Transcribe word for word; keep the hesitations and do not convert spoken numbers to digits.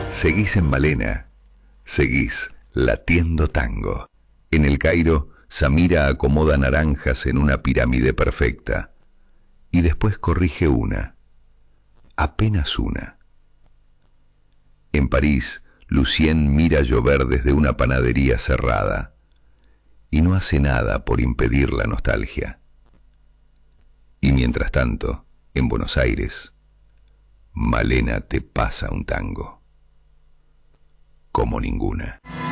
Seguís en Malena, seguís latiendo tango. En el Cairo, Samira acomoda naranjas en una pirámide perfecta y después corrige una, apenas una. En París, Lucien mira llover desde una panadería cerrada y no hace nada por impedir la nostalgia. Y mientras tanto, en Buenos Aires, Malena te pasa un tango como ninguna.